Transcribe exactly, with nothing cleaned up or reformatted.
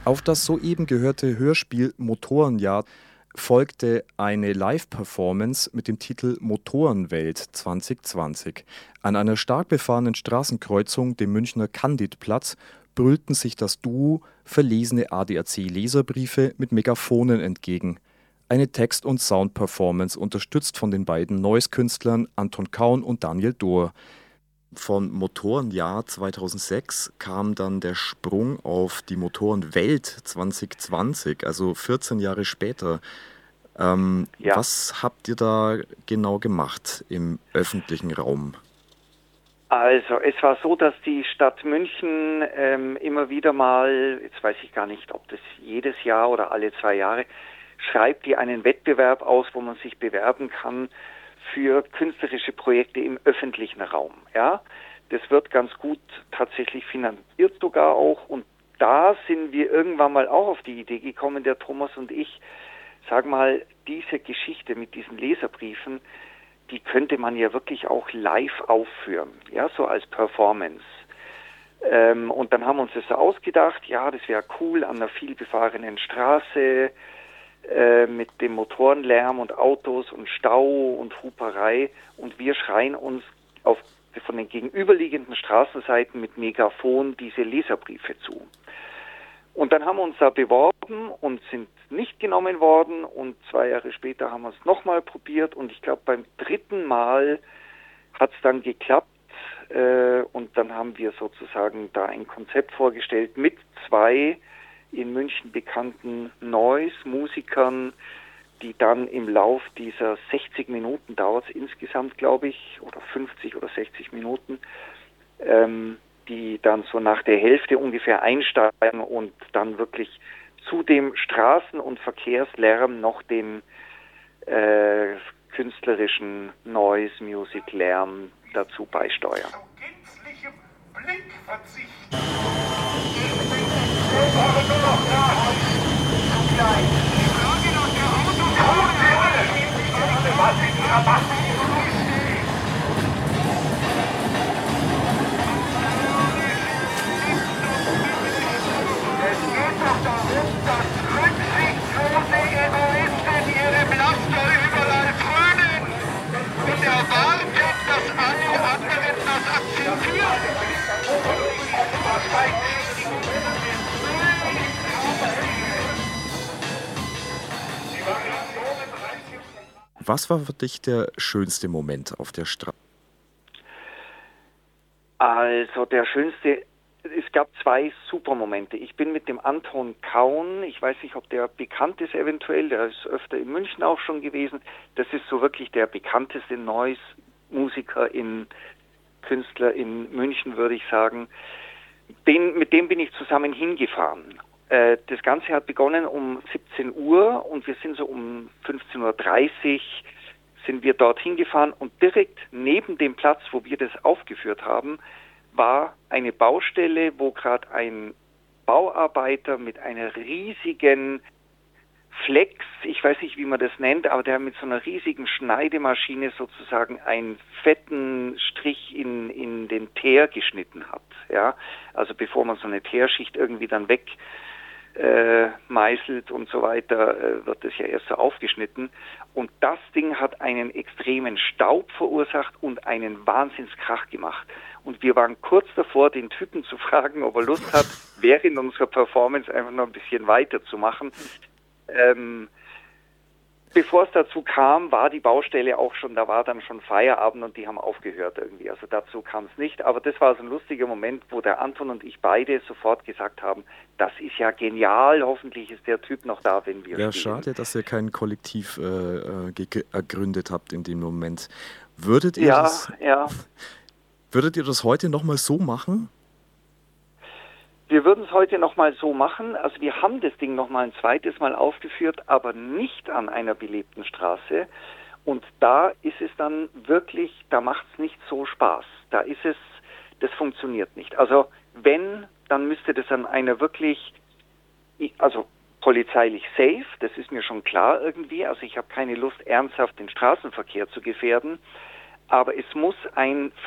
Auf das soeben gehörte Hörspiel Motorenjahr folgte eine Live-Performance mit dem Titel Motorenwelt zwanzig zwanzig. An einer stark befahrenen Straßenkreuzung, dem Münchner Candidplatz, brüllten sich das Duo verlesene A D A C-Leserbriefe mit Megafonen entgegen. Eine Text- und Sound-Performance, unterstützt von den beiden Noise-Künstlern Anton Kaun und Daniel Dohr. Von Motorenjahr zweitausendsechs kam dann der Sprung auf die Motorenwelt zwanzig zwanzig, also vierzehn Jahre später. Ähm, Ja. Was habt ihr da genau gemacht im öffentlichen Raum? Also es war so, dass die Stadt München ähm, immer wieder mal, jetzt weiß ich gar nicht, ob das jedes Jahr oder alle zwei Jahre, schreibt die einen Wettbewerb aus, wo man sich bewerben kann für künstlerische Projekte im öffentlichen Raum. Ja, das wird ganz gut tatsächlich finanziert sogar auch. Und da sind wir irgendwann mal auch auf die Idee gekommen, der Thomas und ich, sag mal, diese Geschichte mit diesen Leserbriefen, die könnte man ja wirklich auch live aufführen, ja, so als Performance. Ähm, und dann haben wir uns das so ausgedacht, ja, das wäre cool an einer vielbefahrenen Straße, äh, mit dem Motorenlärm und Autos und Stau und Huperei, und wir schreien uns auf, von den gegenüberliegenden Straßenseiten mit Megafon diese Leserbriefe zu. Und dann haben wir uns da beworben und sind nicht genommen worden, und zwei Jahre später haben wir es nochmal probiert, und ich glaube beim dritten Mal hat es dann geklappt, äh, und dann haben wir sozusagen da ein Konzept vorgestellt mit zwei in München bekannten Noise-Musikern, die dann im Lauf dieser sechzig Minuten, dauert es insgesamt, glaube ich, oder fünfzig oder sechzig Minuten, ähm, die dann so nach der Hälfte ungefähr einsteigen und dann wirklich zu dem Straßen- und Verkehrslärm noch den äh, künstlerischen Noise-Music-Lärm dazu beisteuern. Gänzliche Blickverzicht. Was war für dich der schönste Moment auf der Straße? Also der schönste, es gab zwei super Momente. Ich bin mit dem Anton Kaun, ich weiß nicht, ob der bekannt ist eventuell, der ist öfter in München auch schon gewesen. Das ist so wirklich der bekannteste Noise-Musiker, in Künstler in München, würde ich sagen. Den, mit dem bin ich zusammen hingefahren. Äh, das Ganze hat begonnen um siebzehn Uhr und wir sind so um fünfzehn Uhr dreißig sind wir dorthin gefahren, und direkt neben dem Platz, wo wir das aufgeführt haben, war eine Baustelle, wo gerade ein Bauarbeiter mit einer riesigen Flex, ich weiß nicht, wie man das nennt, aber der mit so einer riesigen Schneidemaschine sozusagen einen fetten Strich in, in den Teer geschnitten hat. Ja? Also bevor man so eine Teerschicht irgendwie dann weg äh, meißelt und so weiter, äh, wird das ja erst so aufgeschnitten. Und das Ding hat einen extremen Staub verursacht und einen Wahnsinnskrach gemacht. Und wir waren kurz davor, den Typen zu fragen, ob er Lust hat, während unserer Performance einfach noch ein bisschen weiterzumachen. Ähm, bevor es dazu kam, war die Baustelle auch schon, da war dann schon Feierabend und die haben aufgehört irgendwie. Also dazu kam es nicht. Aber das war so ein lustiger Moment, wo der Anton und ich beide sofort gesagt haben, das ist ja genial, hoffentlich ist der Typ noch da, wenn wir Ja, spielen. schade, dass ihr kein Kollektiv äh, gegründet habt in dem Moment. Würdet ihr Ja, das, ja. würdet ihr das heute nochmal so machen? Wir würden es heute nochmal so machen. Also wir haben das Ding nochmal ein zweites Mal aufgeführt, aber nicht an einer belebten Straße. Und da ist es dann wirklich, da macht es nicht so Spaß. Da ist es, das funktioniert nicht. Also wenn, dann müsste das an einer wirklich, also polizeilich safe, das ist mir schon klar irgendwie. Also ich habe keine Lust, ernsthaft den Straßenverkehr zu gefährden. Aber es muss ein